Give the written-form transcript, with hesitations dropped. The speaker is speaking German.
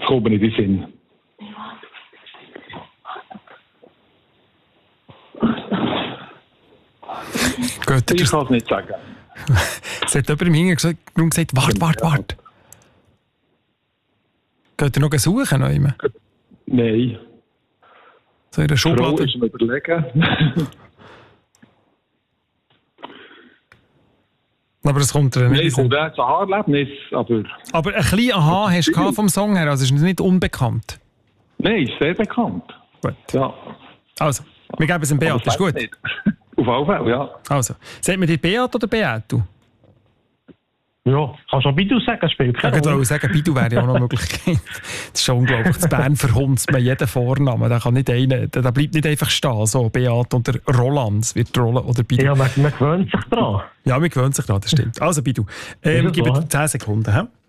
Jetzt kommt mir nicht in den Sinn. Gut, Ich kann es nicht sagen. es hat jemand im Hintergrund gesagt, warte. Geht ihr noch suchen? Nein. So in der Frau Schublade? ist mir überlegen. Aber es kommt dir nicht. Nein, kommt auch ein Haarerlebnis, aber... Aber ein kleines Aha hast du vom Song her, also ist nicht unbekannt. Nein, ist sehr bekannt. Gut. Ja. Also, wir geben es dem Beat, Aber ist gut. nicht. Auf jeden Fall, ja. Also, sagt man dir Beat oder Beatu? Ja, kannst du auch Bidu sagen, spielt Ich keine Rolle. wollte sagen, Bidu wäre ja auch noch eine Möglichkeit. Das ist schon unglaublich. In Bern verhunzt man jeden Vornamen. Da bleibt nicht einfach stehen, so Beat oder Roland. Es wird Roland oder Bidu. Ja, man gewöhnt sich dran. Ja, man gewöhnt sich daran, das stimmt. Also Bidu, Ja, gib so, dir 10 Sekunden. He?